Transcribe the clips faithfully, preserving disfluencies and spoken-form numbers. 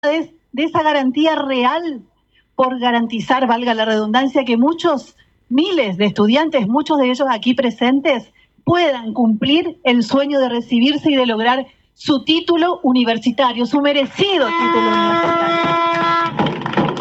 de, de esa garantía real por garantizar, valga la redundancia, que muchos miles de estudiantes, muchos de ellos aquí presentes, puedan cumplir el sueño de recibirse y de lograr su título universitario, su merecido título universitario.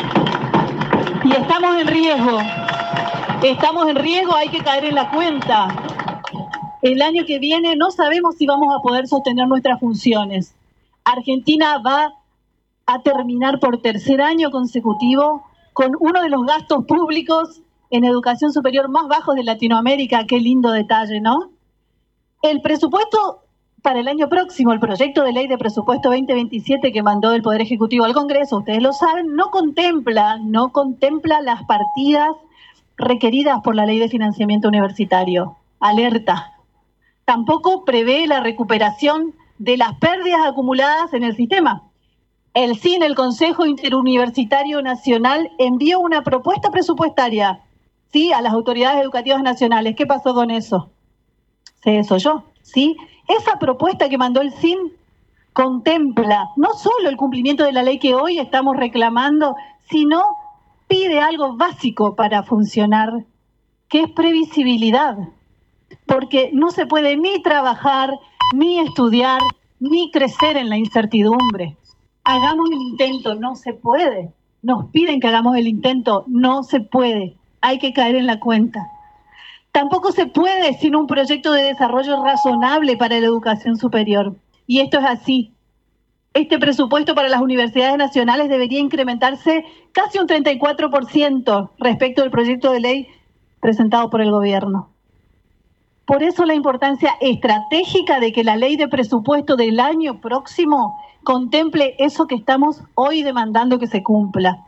Y estamos en riesgo, estamos en riesgo, hay que caer en la cuenta. El año que viene no sabemos si vamos a poder sostener nuestras funciones. Argentina va a terminar por tercer año consecutivo con uno de los gastos públicos en educación superior más bajos de Latinoamérica. Qué lindo detalle, ¿no? El presupuesto para el año próximo, el proyecto de ley de presupuesto veinte veintisiete que mandó el Poder Ejecutivo al Congreso, ustedes lo saben, no contempla, no contempla las partidas requeridas por la Ley de Financiamiento Universitario. Alerta. Tampoco prevé la recuperación de las pérdidas acumuladas en el sistema. El C I N, el Consejo Interuniversitario Nacional, envió una propuesta presupuestaria, ¿sí?, a las autoridades educativas nacionales. ¿Qué pasó con eso? Se desoyó, ¿sí? Esa propuesta que mandó el C I N contempla no solo el cumplimiento de la ley que hoy estamos reclamando, sino pide algo básico para funcionar, que es previsibilidad. Porque no se puede ni trabajar, ni estudiar, ni crecer en la incertidumbre. Hagamos el intento, no se puede. Nos piden que hagamos el intento, no se puede. Hay que caer en la cuenta. Tampoco se puede sin un proyecto de desarrollo razonable para la educación superior. Y esto es así. Este presupuesto para las universidades nacionales debería incrementarse casi un treinta y cuatro por ciento respecto al proyecto de ley presentado por el gobierno. Por eso la importancia estratégica de que la ley de presupuesto del año próximo contemple eso que estamos hoy demandando que se cumpla.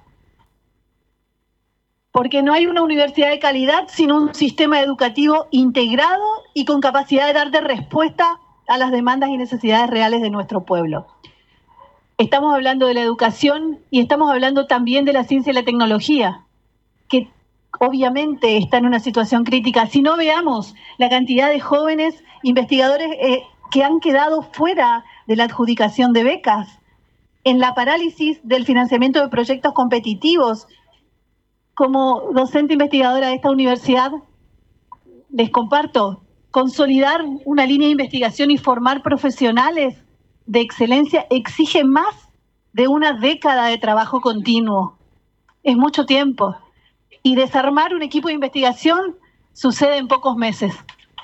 Porque no hay una universidad de calidad sin un sistema educativo integrado y con capacidad de dar de respuesta a las demandas y necesidades reales de nuestro pueblo. Estamos hablando de la educación y estamos hablando también de la ciencia y la tecnología, que obviamente está en una situación crítica. Si no, veamos la cantidad de jóvenes investigadores eh, que han quedado fuera de la adjudicación de becas, en la parálisis del financiamiento de proyectos competitivos. Como docente investigadora de esta universidad, les comparto, consolidar una línea de investigación y formar profesionales de excelencia exige más de una década de trabajo continuo. Es mucho tiempo. Y desarmar un equipo de investigación sucede en pocos meses.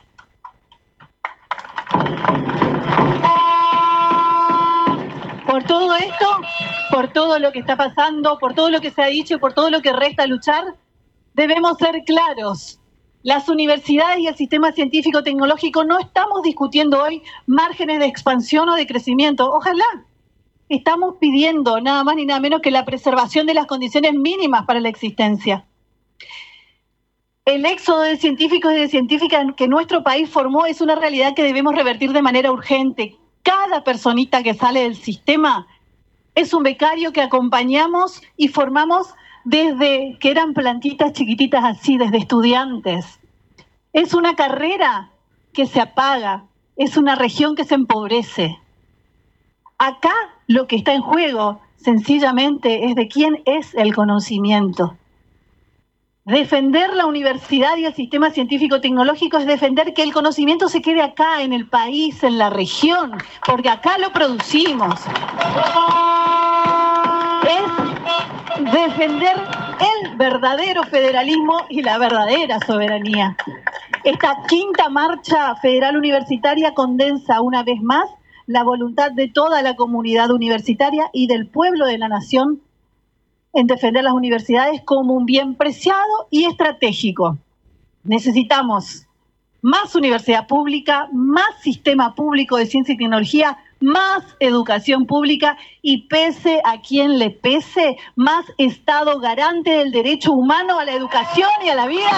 Por todo esto, por todo lo que está pasando, por todo lo que se ha dicho y por todo lo que resta luchar, debemos ser claros. Las universidades y el sistema científico-tecnológico no estamos discutiendo hoy márgenes de expansión o de crecimiento. Ojalá. Estamos pidiendo nada más ni nada menos que la preservación de las condiciones mínimas para la existencia. El éxodo de científicos y de científicas que nuestro país formó es una realidad que debemos revertir de manera urgente. Cada personita que sale del sistema es un becario que acompañamos y formamos desde que eran plantitas chiquititas así, desde estudiantes. Es una carrera que se apaga, es una región que se empobrece. Acá lo que está en juego, sencillamente, es de quién es el conocimiento. Defender la universidad y el sistema científico-tecnológico es defender que el conocimiento se quede acá, en el país, en la región, porque acá lo producimos. Es defender el verdadero federalismo y la verdadera soberanía. Esta quinta marcha federal universitaria condensa una vez más la voluntad de toda la comunidad universitaria y del pueblo de la nación en defender las universidades como un bien preciado y estratégico. Necesitamos más universidad pública, más sistema público de ciencia y tecnología, más educación pública y, pese a quien le pese, más Estado garante del derecho humano a la educación y a la vida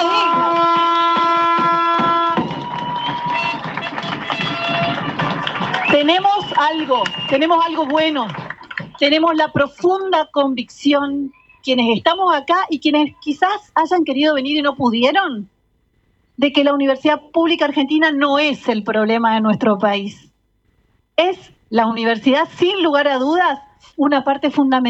digna. Tenemos algo, tenemos algo bueno. Tenemos la profunda convicción, quienes estamos acá y quienes quizás hayan querido venir y no pudieron, de que la Universidad Pública Argentina no es el problema de nuestro país. Es la universidad, sin lugar a dudas, una parte fundamental